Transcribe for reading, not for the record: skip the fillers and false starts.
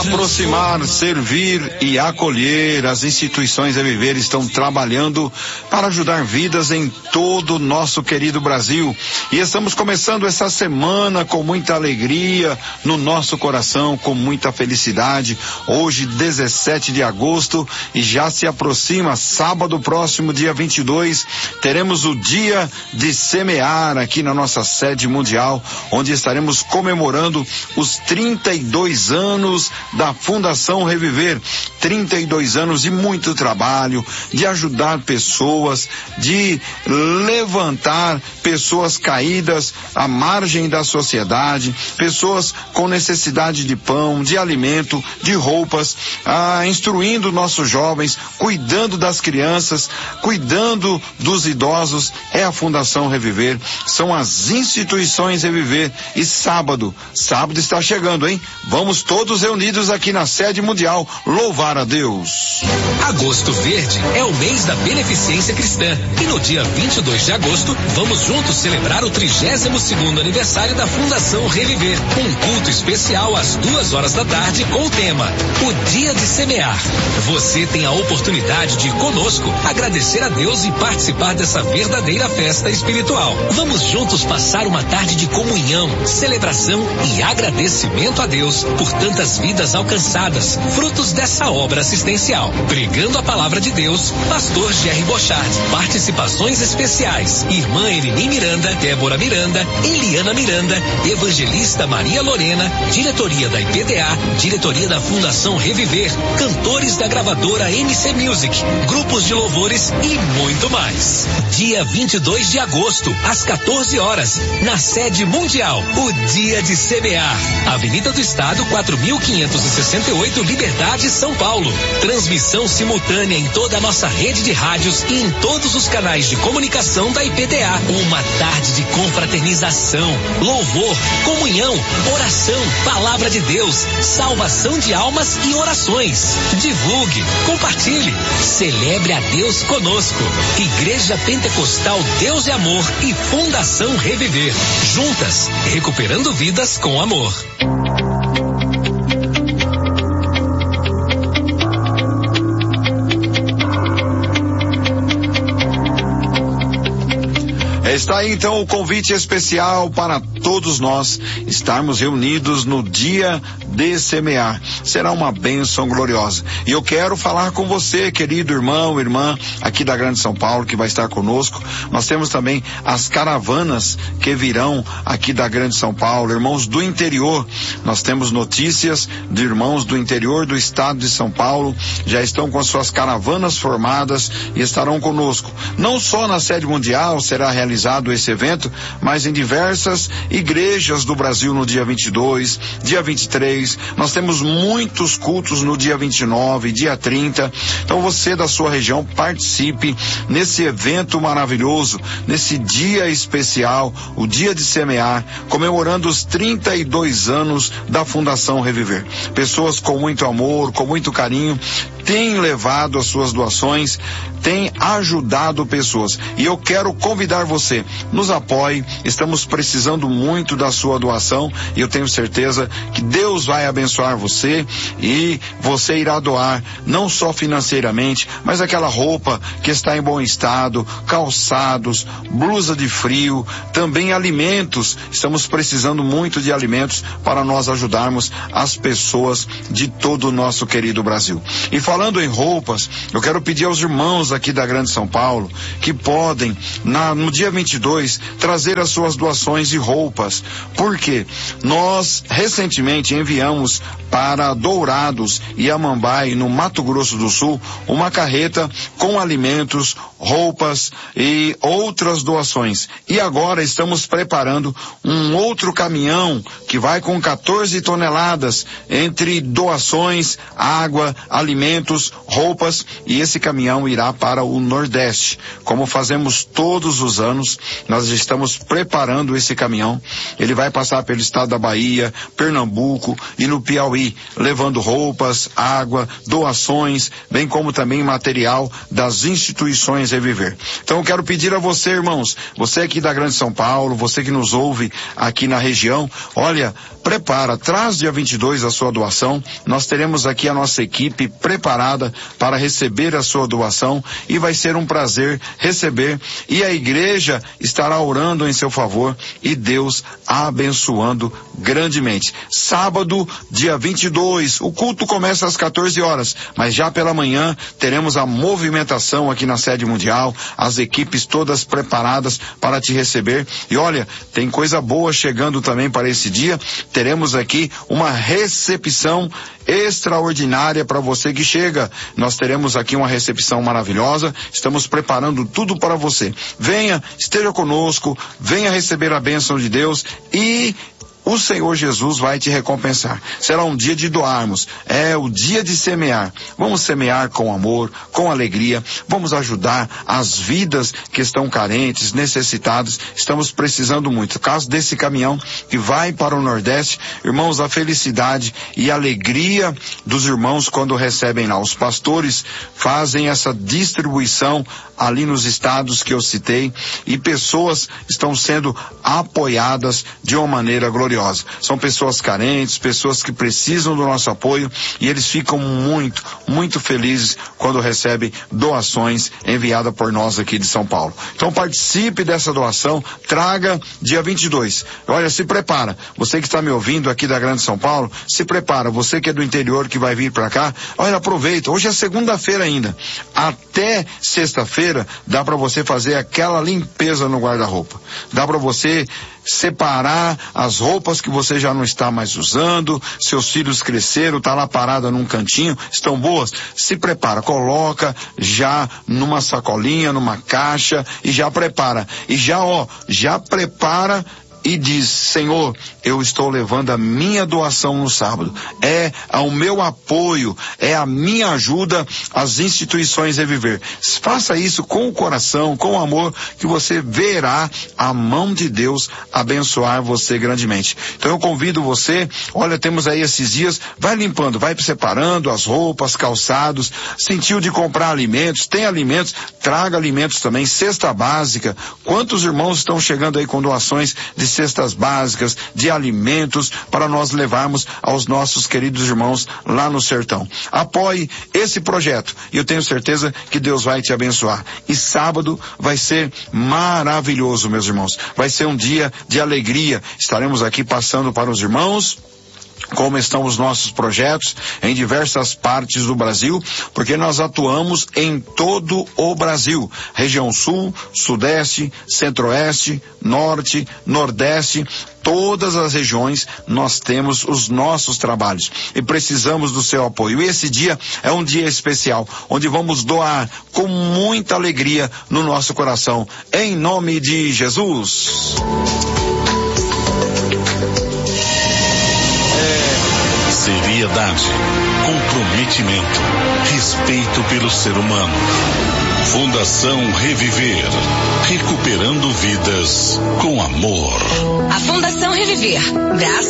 Aproximar, servir e acolher. As instituições Reviver estão trabalhando para ajudar vidas em todo o nosso querido Brasil. E estamos começando essa semana com muita alegria no nosso coração, com muita felicidade. Hoje, 17 de agosto, e já se aproxima, sábado próximo, dia 22, teremos o Dia de Semear aqui na nossa sede mundial, onde estaremos comemorando os 32 anos da Fundação Reviver. 32 anos de muito trabalho, de ajudar pessoas, de levantar pessoas caídas à margem da sociedade, pessoas com necessidade de pão, de alimento, de roupas, instruindo nossos jovens, cuidando das crianças, cuidando dos idosos. É a Fundação Reviver, são as instituições Reviver. E sábado está chegando, hein? Vamos todos reunidos aqui na sede mundial louvar a Deus. Agosto Verde é o mês da beneficência cristã, e no dia 22 de agosto vamos juntos celebrar o 32º aniversário da Fundação Reviver, um culto especial às 2 da tarde com o tema O Dia de Semear. Você tem a oportunidade de conosco agradecer a Deus e participar dessa verdadeira festa espiritual. Vamos juntos passar uma tarde de comunhão, celebração e agradecimento a Deus por tantas vidas alcançadas, frutos dessa obra assistencial. Pregando a palavra de Deus, pastor Jerry Bochard. Participações especiais: irmã Elini Miranda, Débora Miranda, Eliana Miranda, evangelista Maria Lorena, diretoria da IPDA, diretoria da Fundação Reviver, cantores da gravadora MC Music, grupos de louvores e muito mais. Dia 22 de agosto, às 14 horas, na sede mundial, o Dia de Semear. Avenida do Estado, 4.568, Liberdade, São Paulo. Transmissão simultânea em toda a nossa rede de rádios e em todos os canais de comunicação da IPDA. Uma tarde de confraternização, louvor, comunhão, oração, palavra de Deus, salvação de almas e orações. Divulgue, compartilhe, celebre a Deus conosco. Igreja Pentecostal Deus é Amor e Fundação Reviver. Juntas, recuperando vidas com amor. Está aí então o convite especial para todos nós estarmos reunidos no Dia de Semear. Será uma bênção gloriosa. E eu quero falar com você, querido irmão, irmã, aqui da Grande São Paulo, que vai estar conosco. Nós temos também as caravanas que virão aqui da Grande São Paulo, irmãos do interior. Nós temos notícias de irmãos do interior do estado de São Paulo, já estão com as suas caravanas formadas e estarão conosco. Não só na sede mundial será realizado esse evento, mas em diversas igrejas do Brasil no dia 22, dia 23, nós temos muitos cultos no dia 29, dia 30, então você da sua região participe nesse evento maravilhoso, nesse dia especial, o Dia de Semear, comemorando os 32 anos da Fundação Reviver. Pessoas com muito amor, com muito carinho, têm levado as suas doações, têm ajudado pessoas, e eu quero convidar você, nos apoie, estamos precisando muito da sua doação, e eu tenho certeza que Deus vai abençoar você, e você irá doar, não só financeiramente, mas aquela roupa que está em bom estado, calçados, blusa de frio, também alimentos, estamos precisando muito de alimentos para nós ajudarmos as pessoas de todo o nosso querido Brasil. E falando em roupas, eu quero pedir aos irmãos aqui da Grande São Paulo que podem, no dia 22, trazer as suas doações de roupas. Por quê? Nós recentemente enviamos para Dourados e Amambai, no Mato Grosso do Sul, uma carreta com alimentos, roupas e outras doações. E agora estamos preparando um outro caminhão que vai com 14 toneladas entre doações, água, alimentos, roupas, e esse caminhão irá para o Nordeste. Como fazemos todos os anos, nós estamos preparando esse caminhão. Ele vai passar pelo estado da Bahia, Pernambuco e no Piauí, levando roupas, água, doações, bem como também material das instituições Instituições Reviver. Então eu quero pedir a você, irmãos, você aqui da Grande São Paulo, você que nos ouve aqui na região, olha, prepara, traz dia 22 a sua doação. Nós teremos aqui a nossa equipe preparada para receber a sua doação e vai ser um prazer receber, e a igreja estará orando em seu favor e Deus abençoando grandemente. Sábado, dia 22, o culto começa às 14 horas, mas já pela manhã teremos a movimentação aqui na sede mundial, as equipes todas preparadas para te receber. E olha, tem coisa boa chegando também para esse dia. Teremos aqui uma recepção extraordinária para você que chega. Nós teremos aqui uma recepção maravilhosa, estamos preparando tudo para você. Venha, esteja conosco, venha receber a bênção de Deus e o Senhor Jesus vai te recompensar. Será um dia de doarmos, é o dia de semear. Vamos semear com amor, com alegria, vamos ajudar as vidas que estão carentes, necessitadas. Estamos precisando muito. Caso desse caminhão que vai para o Nordeste, irmãos, a felicidade e a alegria dos irmãos quando recebem lá. Os pastores fazem essa distribuição ali nos estados que eu citei e pessoas estão sendo apoiadas de uma maneira gloriosa. São pessoas carentes, pessoas que precisam do nosso apoio e eles ficam muito, muito felizes quando recebem doações enviadas por nós aqui de São Paulo. Então participe dessa doação, traga dia 22. Olha, se prepara. Você que está me ouvindo aqui da Grande São Paulo, se prepara. Você que é do interior que vai vir para cá, olha, aproveita. Hoje é segunda-feira ainda. Até sexta-feira dá para você fazer aquela limpeza no guarda-roupa. Dá para você separar as roupas que você já não está mais usando, seus filhos cresceram, tá lá parada num cantinho, estão boas? Se prepara, coloca já numa sacolinha, numa caixa e já prepara. E já prepara e diz: Senhor, eu estou levando a minha doação no sábado, é o meu apoio, é a minha ajuda às instituições Reviver. Faça isso com o coração, com o amor, que você verá a mão de Deus abençoar você grandemente. Então eu convido você, olha, temos aí esses dias, vai limpando, vai separando as roupas, calçados, sentiu de comprar alimentos, tem alimentos, traga alimentos também, cesta básica. Quantos irmãos estão chegando aí com doações de cestas básicas, de alimentos, para nós levarmos aos nossos queridos irmãos lá no sertão. Apoie esse projeto e eu tenho certeza que Deus vai te abençoar. E sábado vai ser maravilhoso, meus irmãos. Vai ser um dia de alegria. Estaremos aqui passando para os irmãos como estão os nossos projetos em diversas partes do Brasil, porque nós atuamos em todo o Brasil, região sul, sudeste, centro-oeste, norte, nordeste, todas as regiões nós temos os nossos trabalhos e precisamos do seu apoio. E esse dia é um dia especial, onde vamos doar com muita alegria no nosso coração, em nome de Jesus. Seriedade, comprometimento, respeito pelo ser humano. Fundação Reviver, recuperando vidas com amor. A Fundação Reviver, braço